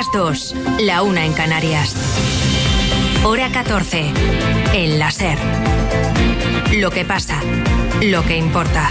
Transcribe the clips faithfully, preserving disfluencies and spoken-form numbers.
las dos, la una en Canarias. Hora catorce, en la SER. Lo que pasa, lo que importa.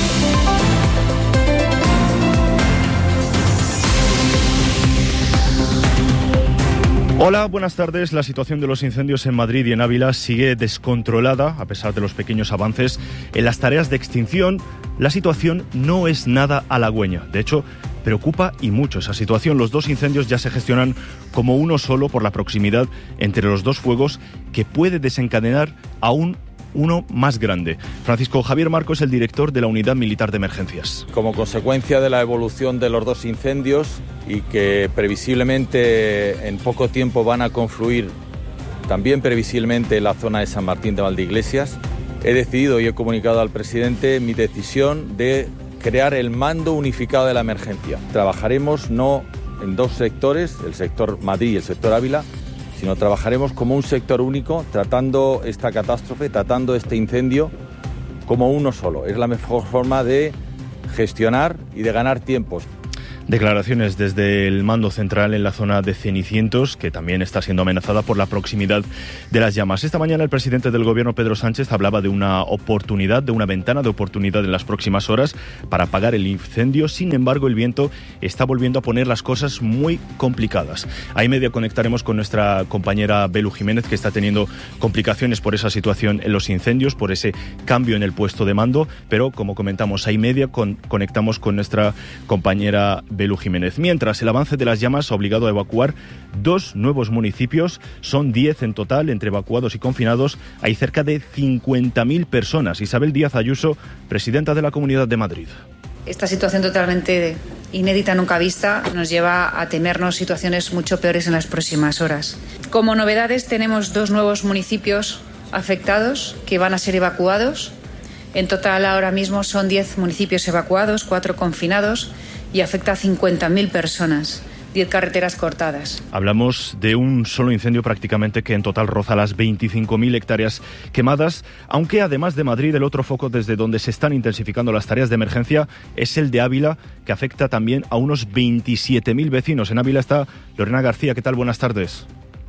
Hola, buenas tardes. La situación de los incendios en Madrid y en Ávila sigue descontrolada, a pesar de los pequeños avances en las tareas de extinción. La situación no es nada halagüeña. De hecho, preocupa y mucho esa situación. Los dos incendios ya se gestionan como uno solo por la proximidad entre los dos fuegos, que puede desencadenar aún uno más grande. Francisco Javier Marco es el director de la Unidad Militar de Emergencias. Como consecuencia de la evolución de los dos incendios y que previsiblemente en poco tiempo van a confluir también previsiblemente en la zona de San Martín de Valdeiglesias, he decidido y he comunicado al presidente mi decisión de crear el mando unificado de la emergencia. Trabajaremos no en dos sectores, el sector Madrid y el sector Ávila, sino trabajaremos como un sector único, tratando esta catástrofe, tratando este incendio como uno solo. Es la mejor forma de gestionar y de ganar tiempos. Declaraciones desde el mando central en la zona de Cenicientos, que también está siendo amenazada por la proximidad de las llamas. Esta mañana el presidente del Gobierno, Pedro Sánchez, hablaba de una oportunidad, de una ventana de oportunidad en las próximas horas para apagar el incendio. Sin embargo, el viento está volviendo a poner las cosas muy complicadas. A y media conectaremos con nuestra compañera Belu Jiménez, que está teniendo complicaciones por esa situación en los incendios, por ese cambio en el puesto de mando, pero como comentamos, a y media con, conectamos con nuestra compañera Belu Jiménez. Mientras, el avance de las llamas ha obligado a evacuar dos nuevos municipios. Son diez en total, entre evacuados y confinados. Hay cerca de cincuenta mil personas. Isabel Díaz Ayuso, presidenta de la Comunidad de Madrid. Esta situación totalmente inédita, nunca vista, nos lleva a temernos situaciones mucho peores en las próximas horas. Como novedades, tenemos dos nuevos municipios afectados que van a ser evacuados. En total, ahora mismo son diez municipios evacuados, cuatro confinados, y afecta a cincuenta mil personas, diez carreteras cortadas. Hablamos de un solo incendio prácticamente que en total roza las veinticinco mil hectáreas quemadas, aunque además de Madrid, el otro foco desde donde se están intensificando las tareas de emergencia es el de Ávila, que afecta también a unos veintisiete mil vecinos. En Ávila está Lorena García. ¿Qué tal? Buenas tardes.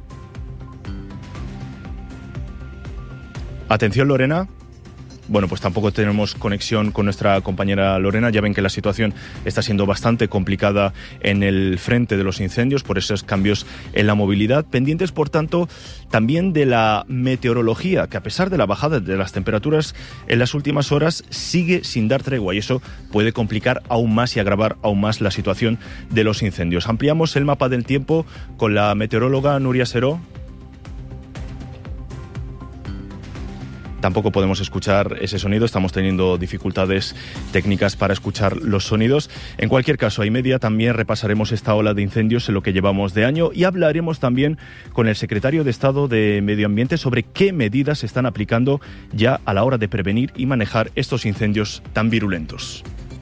Atención, Lorena. Bueno, pues tampoco tenemos conexión con nuestra compañera Lorena. Ya ven que la situación está siendo bastante complicada en el frente de los incendios por esos cambios en la movilidad. Pendientes, por tanto, también de la meteorología, que a pesar de la bajada de las temperaturas en las últimas horas, sigue sin dar tregua, y eso puede complicar aún más y agravar aún más la situación de los incendios. Ampliamos el mapa del tiempo con la meteoróloga Nuria Seró. Tampoco podemos escuchar ese sonido, estamos teniendo dificultades técnicas para escuchar los sonidos. En cualquier caso, a y media también repasaremos esta ola de incendios en lo que llevamos de año y hablaremos también con el secretario de Estado de Medio Ambiente sobre qué medidas se están aplicando ya a la hora de prevenir y manejar estos incendios tan virulentos.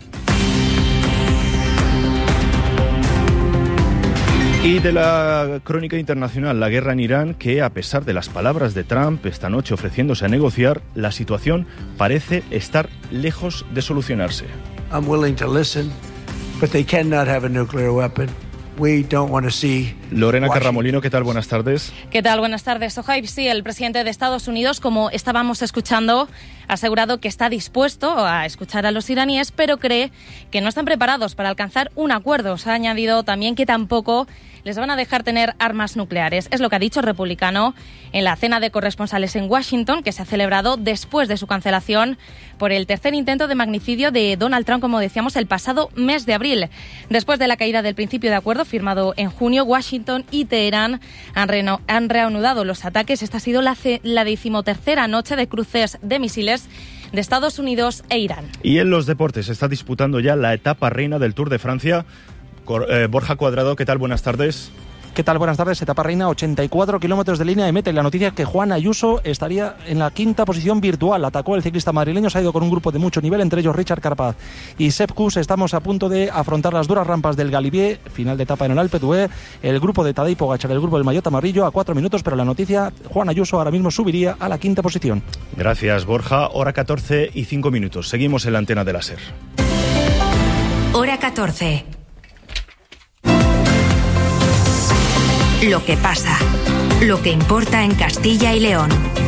Y de la crónica internacional, la guerra en Irán, que a pesar de las palabras de Trump esta noche ofreciéndose a negociar, la situación parece estar lejos de solucionarse. I'm willing to listen, but they cannot have a nuclear weapon. We don't want to see Lorena Carramolino, ¿qué tal? Buenas tardes. ¿Qué tal? Buenas tardes. Sohaib, sí, el presidente de Estados Unidos, como estábamos escuchando, ha asegurado que está dispuesto a escuchar a los iraníes, pero cree que no están preparados para alcanzar un acuerdo. Se ha añadido también que tampoco les van a dejar tener armas nucleares. Es lo que ha dicho el republicano en la cena de corresponsales en Washington, que se ha celebrado después de su cancelación por el tercer intento de magnicidio de Donald Trump, como decíamos, el pasado mes de abril. Después de la caída del principio de acuerdo firmado en junio, Washington y Teherán han, reno- han reanudado los ataques. Esta ha sido la, ce- la decimotercera noche de cruces de misiles de Estados Unidos e Irán. Y en los deportes se está disputando ya la etapa reina del Tour de Francia. Borja Cuadrado, ¿qué tal? Buenas tardes. ¿Qué tal? Buenas tardes. Etapa reina, ochenta y cuatro kilómetros de línea de meta. Y la noticia es que Juan Ayuso estaría en la quinta posición virtual. Atacó el ciclista madrileño, se ha ido con un grupo de mucho nivel, entre ellos Richard Carapaz y Sepp Kuss. Estamos a punto de afrontar las duras rampas del Galibier, final de etapa en el Alpe d'Huez. El grupo de Tadej Pogačar, el grupo del Maillot Amarillo, a cuatro minutos, pero la noticia, Juan Ayuso ahora mismo subiría a la quinta posición. Gracias, Borja. Hora catorce y cinco minutos. Seguimos en la antena de la SER. Hora catorce. Lo que pasa. Lo que importa en Castilla y León.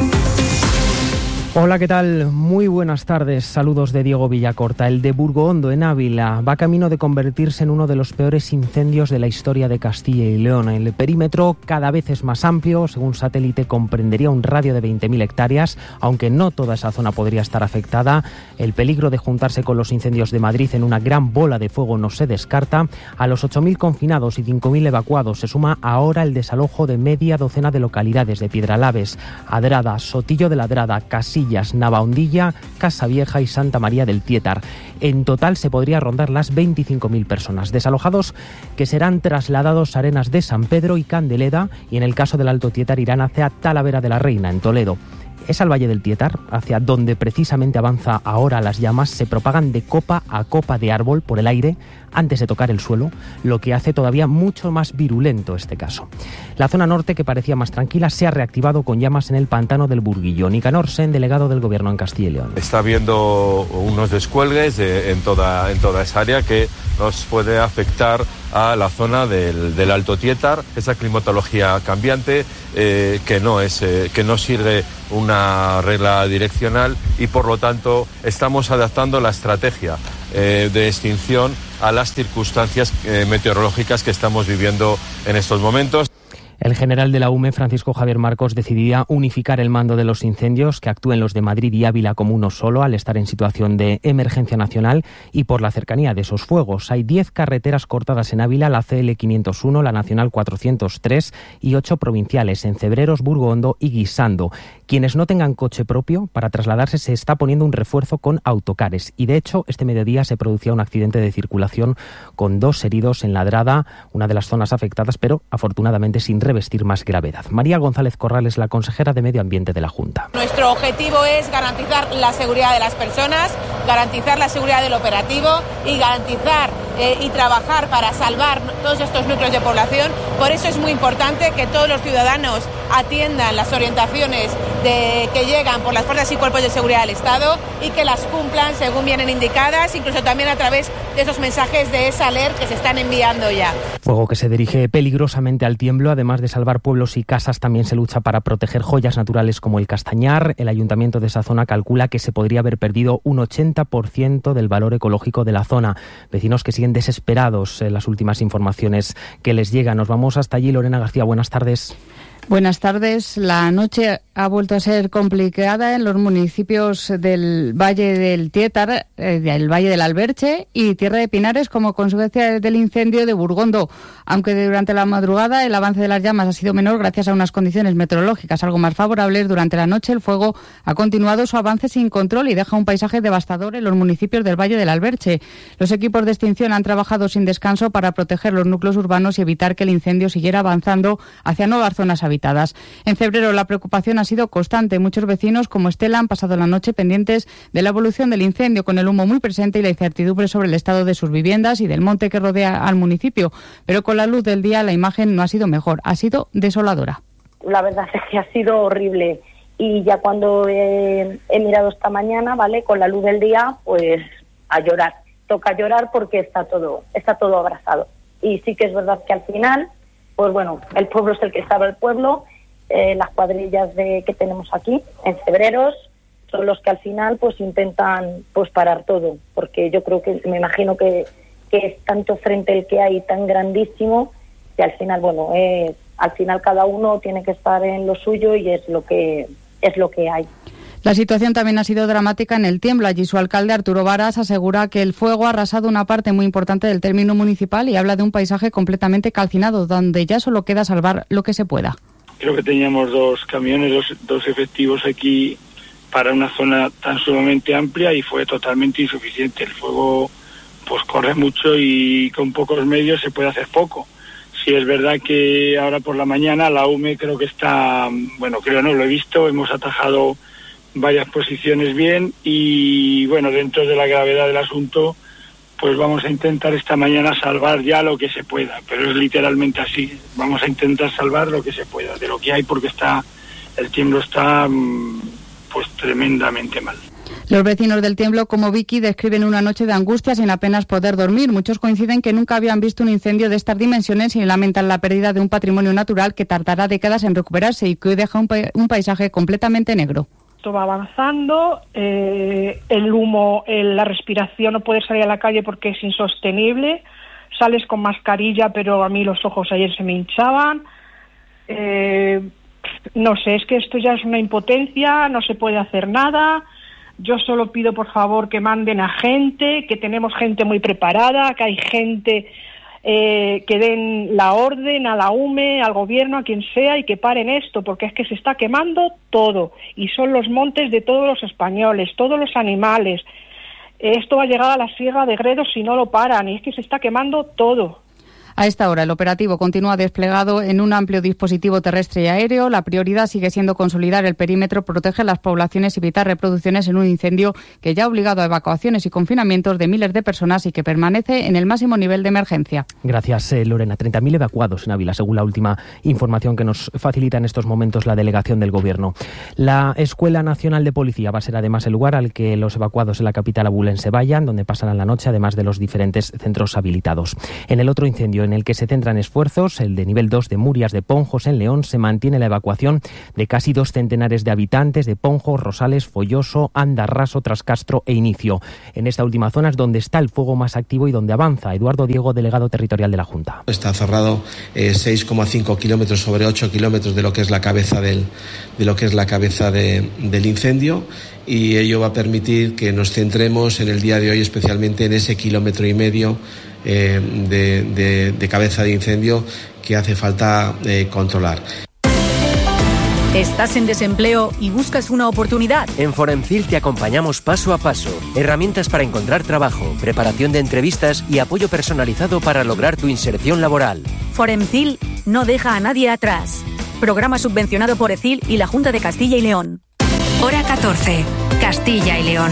Hola, ¿qué tal? Muy buenas tardes. Saludos de Diego Villacorta. El de Burgoondo, en Ávila, va camino de convertirse en uno de los peores incendios de la historia de Castilla y León. El perímetro cada vez es más amplio. Según satélite, comprendería un radio de veinte mil hectáreas, aunque no toda esa zona podría estar afectada. El peligro de juntarse con los incendios de Madrid en una gran bola de fuego no se descarta. A los ocho mil confinados y cinco mil evacuados se suma ahora el desalojo de media docena de localidades de Piedralaves, Adrada, Sotillo de la Adrada, Casillas, Navahondilla, Casavieja y Santa María del Tietar. En total se podría rondar las veinticinco mil personas desalojados, que serán trasladados a Arenas de San Pedro y Candeleda, y en el caso del Alto Tietar irán hacia Talavera de la Reina, en Toledo. Es al Valle del Tietar, hacia donde precisamente avanza ahora las llamas, se propagan de copa a copa de árbol por el aire antes de tocar el suelo, lo que hace todavía mucho más virulento este caso. La zona norte, que parecía más tranquila, se ha reactivado con llamas en el pantano del Burguillo. Nicanor Sen, delegado del Gobierno en Castilla y León. Está habiendo unos descuelgues de, en, toda, en toda esa área que nos puede afectar a la zona del, del Alto Tietar, esa climatología cambiante eh, que no es eh, que no sirve una regla direccional, y por lo tanto estamos adaptando la estrategia eh, de extinción a las circunstancias eh, meteorológicas que estamos viviendo en estos momentos. El general de la U M E, Francisco Javier Marcos, decidía unificar el mando de los incendios, que actúen los de Madrid y Ávila como uno solo, al estar en situación de emergencia nacional y por la cercanía de esos fuegos. Hay diez carreteras cortadas en Ávila, la C L quinientos uno, la Nacional cuatrocientos tres y ocho provinciales en Cebreros, Burgoondo y Guisando. Quienes no tengan coche propio, para trasladarse se está poniendo un refuerzo con autocares. Y de hecho, este mediodía se producía un accidente de circulación con dos heridos en Ladrada, una de las zonas afectadas, pero afortunadamente sin revestir más gravedad. María González Corral es la consejera de Medio Ambiente de la Junta. Nuestro objetivo es garantizar la seguridad de las personas, garantizar la seguridad del operativo y garantizar eh, y trabajar para salvar todos estos núcleos de población. Por eso es muy importante que todos los ciudadanos atiendan las orientaciones de, que llegan por las fuerzas y cuerpos de seguridad del Estado y que las cumplan según vienen indicadas, incluso también a través de esos mensajes de esa alert que se están enviando ya. Fuego que se dirige peligrosamente al tiemblo. Además de salvar pueblos y casas, también se lucha para proteger joyas naturales como el castañar. El ayuntamiento de esa zona calcula que se podría haber perdido un ochenta por ciento del valor ecológico de la zona. Vecinos que siguen desesperados en las últimas informaciones que les llegan. Nos vamos hasta allí. Lorena García, buenas tardes. Buenas tardes. La noche ha vuelto a ser complicada en los municipios del Valle del Tietar, eh, del Valle del Alberche y Tierra de Pinares como consecuencia del incendio de Burgondo. Aunque durante la madrugada el avance de las llamas ha sido menor gracias a unas condiciones meteorológicas algo más favorables, durante la noche el fuego ha continuado su avance sin control y deja un paisaje devastador en los municipios del Valle del Alberche. Los equipos de extinción han trabajado sin descanso para proteger los núcleos urbanos y evitar que el incendio siguiera avanzando hacia nuevas zonas habitadas. En febrero la preocupación ha sido constante. Muchos vecinos, como Estela, han pasado la noche pendientes de la evolución del incendio, con el humo muy presente y la incertidumbre sobre el estado de sus viviendas y del monte que rodea al municipio. Pero con la luz del día la imagen no ha sido mejor, ha sido desoladora. La verdad es que ha sido horrible, y ya cuando he, he mirado esta mañana, vale, con la luz del día, pues a llorar. Toca llorar porque está todo, está todo abrazado. Y sí que es verdad que al final, pues bueno, el pueblo es el que salva el pueblo. Eh, las cuadrillas de, que tenemos aquí en Cebreros son los que al final pues intentan pues parar todo, porque yo creo que, me imagino que, que es tanto frente el que hay tan grandísimo, que al final, bueno, eh, al final cada uno tiene que estar en lo suyo y es lo que es lo que hay. La situación también ha sido dramática en el Tiemblo. Allí su alcalde, Arturo Varas, asegura que el fuego ha arrasado una parte muy importante del término municipal y habla de un paisaje completamente calcinado, donde ya solo queda salvar lo que se pueda. Creo que teníamos dos camiones, dos, dos efectivos aquí para una zona tan sumamente amplia y fue totalmente insuficiente. El fuego pues corre mucho y con pocos medios se puede hacer poco. Sí, es verdad que ahora por la mañana la U M E creo que está, bueno, creo no, lo he visto, hemos atajado varias posiciones bien y bueno, dentro de la gravedad del asunto pues vamos a intentar esta mañana salvar ya lo que se pueda, pero es literalmente así, vamos a intentar salvar lo que se pueda de lo que hay, porque está el tiemblo está pues tremendamente mal. Los vecinos del Tiemblo, como Vicky, describen una noche de angustia sin apenas poder dormir. Muchos coinciden que nunca habían visto un incendio de estas dimensiones y lamentan la pérdida de un patrimonio natural que tardará décadas en recuperarse y que hoy deja un, pa- un paisaje completamente negro. Esto va avanzando, eh, el humo, el, la respiración, no puedes salir a la calle porque es insostenible, sales con mascarilla, pero a mí los ojos ayer se me hinchaban. Eh, no sé, es que esto ya es una impotencia, no se puede hacer nada. Yo solo pido, por favor, que manden a gente, que tenemos gente muy preparada, que hay gente eh, que den la orden a la U M E, al gobierno, a quien sea, y que paren esto, porque es que se está quemando todo. Y son los montes de todos los españoles, todos los animales. Esto va a llegar a la Sierra de Gredos si no lo paran, y es que se está quemando todo. A esta hora, el operativo continúa desplegado en un amplio dispositivo terrestre y aéreo. La prioridad sigue siendo consolidar el perímetro, proteger las poblaciones y evitar reproducciones en un incendio que ya ha obligado a evacuaciones y confinamientos de miles de personas y que permanece en el máximo nivel de emergencia. Gracias, eh, Lorena. treinta mil evacuados en Ávila, según la última información que nos facilita en estos momentos la delegación del Gobierno. La Escuela Nacional de Policía va a ser además el lugar al que los evacuados en la capital abulense vayan, donde pasarán la noche, además de los diferentes centros habilitados. En el otro incendio en el que se centran esfuerzos, el de nivel dos de Murias de Ponjos en León, se mantiene la evacuación de casi dos centenares de habitantes de Ponjos, Rosales, Folloso, Andarraso, Trascastro e Inicio. En esta última zona es donde está el fuego más activo y donde avanza. Eduardo Diego, delegado territorial de la Junta. Está cerrado eh, seis coma cinco kilómetros sobre ocho kilómetros de lo que es la cabeza del, de lo que es la cabeza de, del incendio. Y ello va a permitir que nos centremos en el día de hoy especialmente en ese kilómetro y medio eh, de, de, de cabeza de incendio que hace falta eh, controlar. ¿Estás en desempleo y buscas una oportunidad? En Foremcil te acompañamos paso a paso. Herramientas para encontrar trabajo, preparación de entrevistas y apoyo personalizado para lograr tu inserción laboral. Foremcil no deja a nadie atrás. Programa subvencionado por E C I L y la Junta de Castilla y León. Hora catorce, Castilla y León.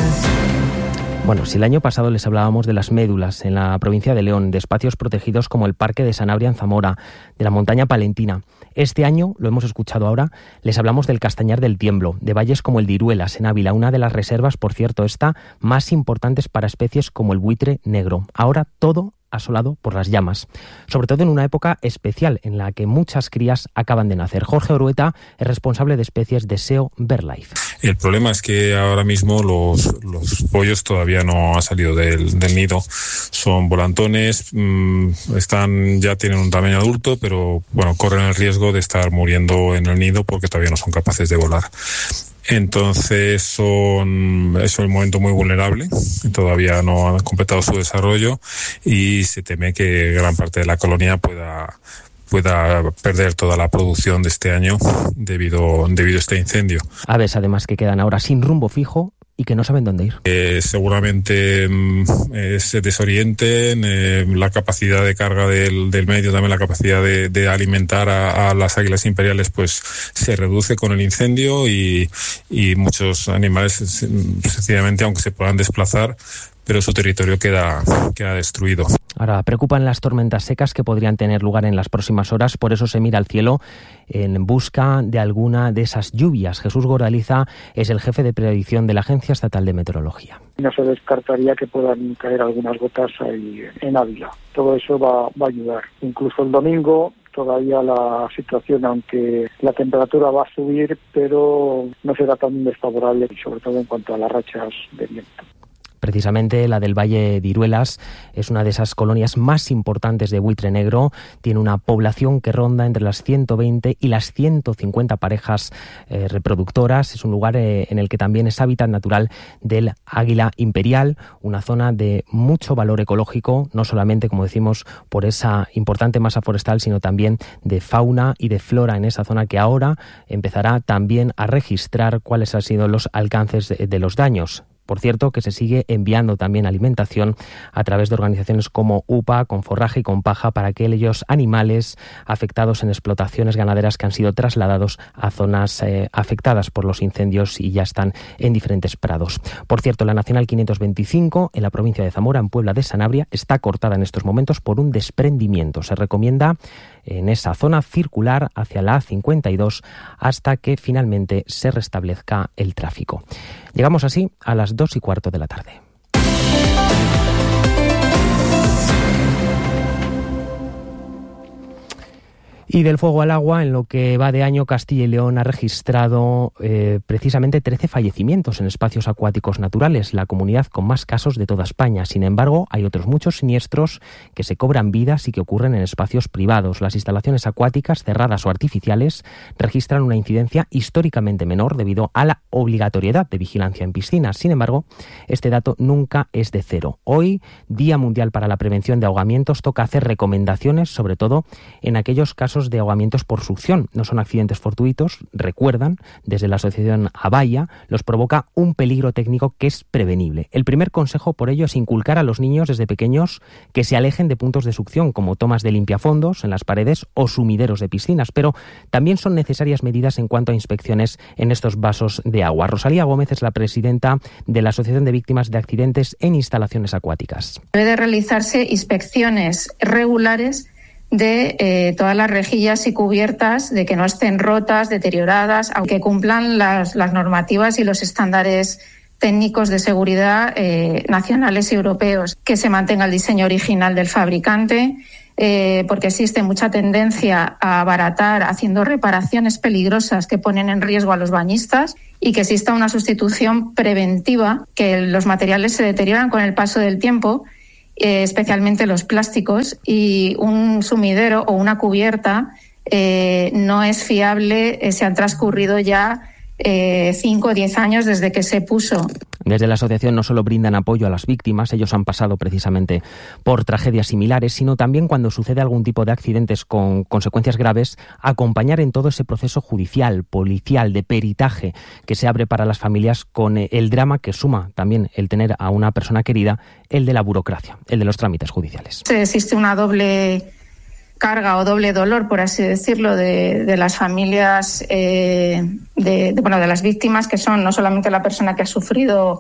Bueno, si el año pasado les hablábamos de las médulas en la provincia de León, de espacios protegidos como el Parque de Sanabria en Zamora, de la montaña palentina, este año, lo hemos escuchado ahora, les hablamos del Castañar del Tiemblo, de valles como el de Iruelas en Ávila, una de las reservas, por cierto, esta, más importantes para especies como el buitre negro. Ahora todo asolado por las llamas, sobre todo en una época especial en la que muchas crías acaban de nacer. Jorge Orueta es responsable de especies de S E O BirdLife. El problema es que ahora mismo los, los pollos todavía no han salido del, del nido. Son volantones, mmm, están ya tienen un tamaño adulto, pero bueno, corren el riesgo de estar muriendo en el nido porque todavía no son capaces de volar. Entonces son, es un momento muy vulnerable, todavía no han completado su desarrollo y se teme que gran parte de la colonia pueda pueda perder toda la producción de este año debido, debido a este incendio. Aves además que quedan ahora sin rumbo fijo y que no saben dónde ir. Eh, seguramente eh, se desorienten, eh, la capacidad de carga del, del medio, también la capacidad de, de alimentar a, a las águilas imperiales pues se reduce con el incendio y, y muchos animales sencillamente, aunque se puedan desplazar, pero su territorio queda, queda destruido. Ahora, preocupan las tormentas secas que podrían tener lugar en las próximas horas, por eso se mira al cielo en busca de alguna de esas lluvias. Jesús Goraliza es el jefe de predicción de la Agencia Estatal de Meteorología. No se descartaría que puedan caer algunas gotas ahí en Ávila. Todo eso va, va a ayudar. Incluso el domingo todavía la situación, aunque la temperatura va a subir, pero no será tan desfavorable, y sobre todo en cuanto a las rachas de viento. Precisamente la del Valle de Iruelas es una de esas colonias más importantes de buitre negro. Tiene una población que ronda entre las ciento veinte y las ciento cincuenta parejas eh, reproductoras. Es un lugar eh, en el que también es hábitat natural del águila imperial, una zona de mucho valor ecológico, no solamente, como decimos, por esa importante masa forestal, sino también de fauna y de flora en esa zona que ahora empezará también a registrar cuáles han sido los alcances de, de los daños. Por cierto, que se sigue enviando también alimentación a través de organizaciones como U P A, con forraje y con paja, para aquellos animales afectados en explotaciones ganaderas que han sido trasladados a zonas eh, afectadas por los incendios y ya están en diferentes prados. Por cierto, la Nacional quinientos veinticinco, en la provincia de Zamora, en Puebla de Sanabria, está cortada en estos momentos por un desprendimiento. Se recomienda en esa zona circular hacia la A cincuenta y dos hasta que finalmente se restablezca el tráfico. Llegamos así a las dos y cuarto de la tarde. Y del fuego al agua, en lo que va de año, Castilla y León ha registrado eh, precisamente trece fallecimientos en espacios acuáticos naturales, la comunidad con más casos de toda España. Sin embargo, hay otros muchos siniestros que se cobran vidas y que ocurren en espacios privados. Las instalaciones acuáticas, cerradas o artificiales, registran una incidencia históricamente menor debido a la obligatoriedad de vigilancia en piscinas. Sin embargo, este dato nunca es de cero. Hoy, Día Mundial para la Prevención de Ahogamientos, toca hacer recomendaciones, sobre todo en aquellos casos de ahogamientos por succión. No son accidentes fortuitos, recuerdan desde la asociación Abaya, los provoca un peligro técnico que es prevenible. El primer consejo por ello es inculcar a los niños desde pequeños que se alejen de puntos de succión como tomas de limpiafondos en las paredes o sumideros de piscinas, pero también son necesarias medidas en cuanto a inspecciones en estos vasos de agua. Rosalía Gómez es la presidenta de la Asociación de Víctimas de Accidentes en Instalaciones Acuáticas. Debe de realizarse inspecciones regulares de eh, todas las rejillas y cubiertas, de que no estén rotas, deterioradas, aunque cumplan las, las normativas y los estándares técnicos de seguridad eh, nacionales y europeos, que se mantenga el diseño original del fabricante, eh, porque existe mucha tendencia a abaratar haciendo reparaciones peligrosas que ponen en riesgo a los bañistas, y que exista una sustitución preventiva, que los materiales se deterioran con el paso del tiempo, Eh, especialmente los plásticos, y un sumidero o una cubierta eh, no es fiable, eh, se han transcurrido ya cinco o diez años desde que se puso. Desde la asociación no solo brindan apoyo a las víctimas, ellos han pasado precisamente por tragedias similares, sino también cuando sucede algún tipo de accidentes con consecuencias graves, acompañar en todo ese proceso judicial, policial, de peritaje que se abre para las familias, con el drama que suma también el tener a una persona querida, el de la burocracia, el de los trámites judiciales. Existe una doble carga o doble dolor, por así decirlo, de, de las familias, eh, de, de, bueno, de las víctimas, que son no solamente la persona que ha sufrido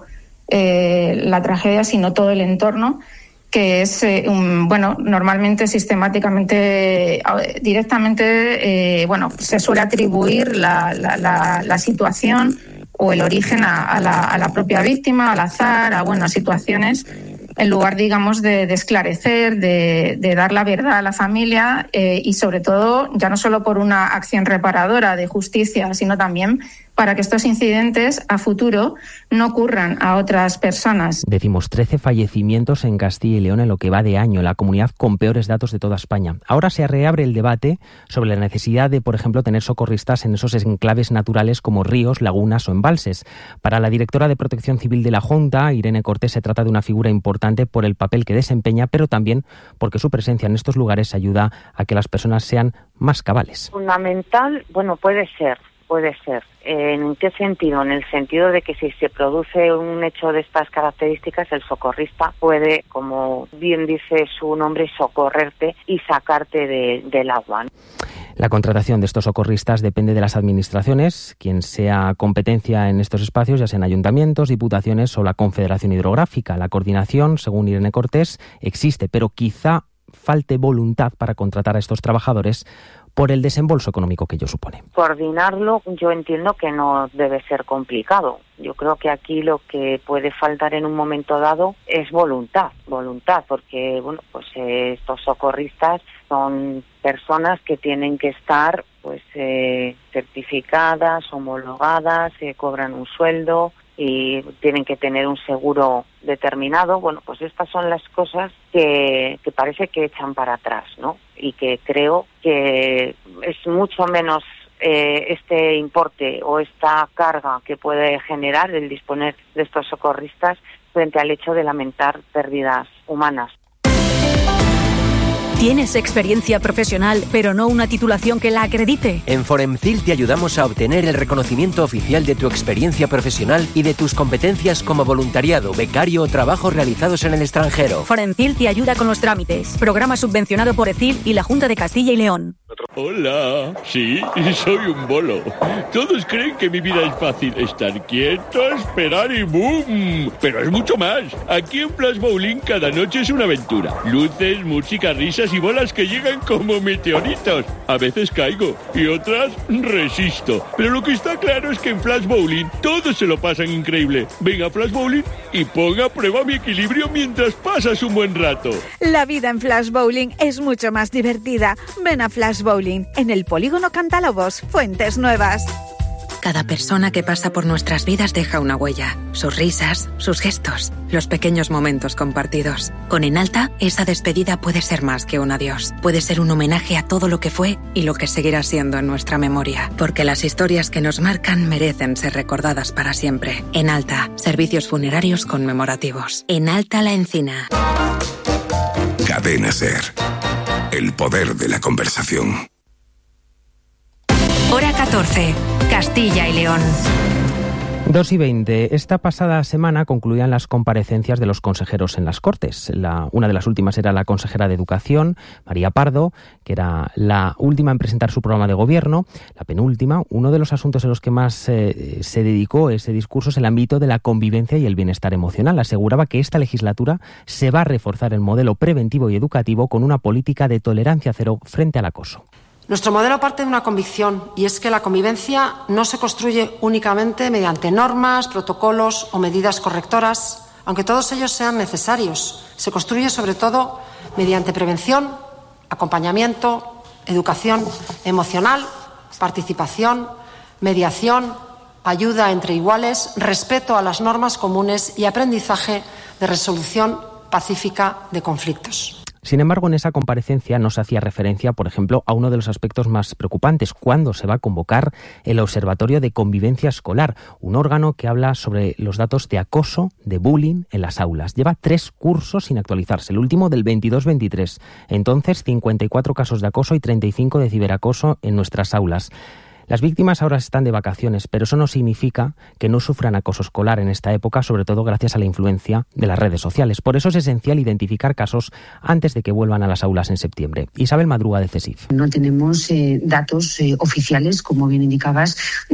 eh, la tragedia, sino todo el entorno, que es, eh, un, bueno, normalmente, sistemáticamente, directamente, eh, bueno, se suele atribuir la, la, la, la situación o el origen a, a, la, a la propia víctima, al azar, a, bueno, a situaciones, en lugar, digamos, de, de esclarecer, de, de dar la verdad a la familia eh, y, sobre todo, ya no solo por una acción reparadora de justicia, sino también para que estos incidentes a futuro no ocurran a otras personas. Decimos trece fallecimientos en Castilla y León en lo que va de año, la comunidad con peores datos de toda España. Ahora se reabre el debate sobre la necesidad de, por ejemplo, tener socorristas en esos enclaves naturales como ríos, lagunas o embalses. Para la directora de Protección Civil de la Junta, Irene Cortés, se trata de una figura importante por el papel que desempeña, pero también porque su presencia en estos lugares ayuda a que las personas sean más cabales. Fundamental, bueno, puede ser. Puede ser. ¿En qué sentido? En el sentido de que si se produce un hecho de estas características, el socorrista puede, como bien dice su nombre, socorrerte y sacarte de, del agua. La contratación de estos socorristas depende de las administraciones, quien sea competencia en estos espacios, ya sean ayuntamientos, diputaciones o la Confederación Hidrográfica. La coordinación, según Irene Cortés, existe, pero quizá falte voluntad para contratar a estos trabajadores por el desembolso económico que ello supone. Coordinarlo, yo entiendo que no debe ser complicado. Yo creo que aquí lo que puede faltar en un momento dado es voluntad, voluntad, porque bueno, pues eh, estos socorristas son personas que tienen que estar pues eh, certificadas, homologadas, eh, cobran un sueldo y tienen que tener un seguro determinado. Bueno, pues estas son las cosas que, que parece que echan para atrás, ¿no? Y que creo que es mucho menos eh, este importe o esta carga que puede generar el disponer de estos socorristas frente al hecho de lamentar pérdidas humanas. ¿Tienes experiencia profesional, pero no una titulación que la acredite? En Foremcil te ayudamos a obtener el reconocimiento oficial de tu experiencia profesional y de tus competencias como voluntariado, becario o trabajos realizados en el extranjero. Foremcil te ayuda con los trámites. Programa subvencionado por E C I L y la Junta de Castilla y León. Hola, sí, soy un bolo. Todos creen que mi vida es fácil. Estar quieto, esperar y ¡boom! Pero es mucho más. Aquí en Flash Bowling cada noche es una aventura. Luces, música, risas y bolas que llegan como meteoritos. A veces caigo y otras resisto. Pero lo que está claro es que en Flash Bowling todos se lo pasan increíble. Venga a Flash Bowling y ponga a prueba mi equilibrio mientras pasas un buen rato. La vida en Flash Bowling es mucho más divertida. Ven a Flash Bowling en el Polígono Cantalobos, Fuentes Nuevas. Cada persona que pasa por nuestras vidas deja una huella. Sus risas, sus gestos, los pequeños momentos compartidos. Con Enalta, esa despedida puede ser más que un adiós. Puede ser un homenaje a todo lo que fue y lo que seguirá siendo en nuestra memoria. Porque las historias que nos marcan merecen ser recordadas para siempre. Enalta, servicios funerarios conmemorativos. Enalta La Encina. Cadena SER. El poder de la conversación. Hora catorce. Castilla y León. dos y veinte. Esta pasada semana concluían las comparecencias de los consejeros en las Cortes. La, una de las últimas era la consejera de Educación, María Pardo, que era la última en presentar su programa de gobierno. La penúltima, uno de los asuntos en los que más eh, se dedicó ese discurso es el ámbito de la convivencia y el bienestar emocional. Aseguraba que esta legislatura se va a reforzar el modelo preventivo y educativo con una política de tolerancia cero frente al acoso. Nuestro modelo parte de una convicción, y es que la convivencia no se construye únicamente mediante normas, protocolos o medidas correctoras, aunque todos ellos sean necesarios. Se construye sobre todo mediante prevención, acompañamiento, educación emocional, participación, mediación, ayuda entre iguales, respeto a las normas comunes y aprendizaje de resolución pacífica de conflictos. Sin embargo, en esa comparecencia no se hacía referencia, por ejemplo, a uno de los aspectos más preocupantes, cuándo se va a convocar el Observatorio de Convivencia Escolar, un órgano que habla sobre los datos de acoso, de bullying en las aulas. Lleva tres cursos sin actualizarse, el último del veintidós veintitrés. Entonces, cincuenta y cuatro casos de acoso y treinta y cinco de ciberacoso en nuestras aulas. Las víctimas ahora están de vacaciones, pero eso no significa que no sufran acoso escolar en esta época, sobre todo gracias a la influencia de las redes sociales. Por eso es esencial identificar casos antes de que vuelvan a las aulas en septiembre. Isabel Madruga, de CESIF. No tenemos eh, datos eh, oficiales, como bien indicabas,